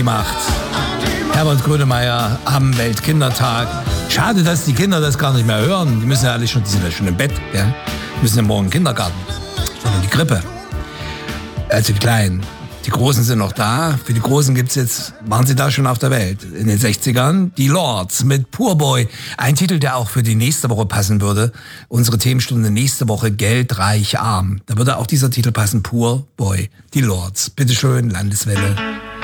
gemacht. Herbert Grönemeyer am Weltkindertag. Schade, dass die Kinder das gar nicht mehr hören. Die müssen ja alle schon, die sind ja schon im Bett, ja? Die müssen ja morgen in den Kindergarten. Oder in die Krippe. Also die Kleinen. Die Großen sind noch da. Für die Großen gibt's jetzt, waren sie da schon auf der Welt. In den 60ern, die Lords mit Poor Boy. Ein Titel, der auch für die nächste Woche passen würde. Unsere Themenstunde nächste Woche, Geld, Reich, Arm. Da würde auch dieser Titel passen, Poor Boy, die Lords. Bitteschön, Landeswelle.